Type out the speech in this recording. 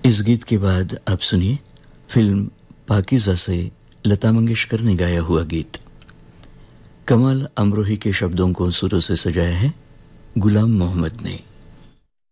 इस गीत के बाद आप सुनिए फिल्म पाकीज़ा से लता मंगेशकर ने गाया हुआ गीत। कमाल अमरोही के शब्दों को सुरों से सजाया है गुलाम मोहम्मद ने।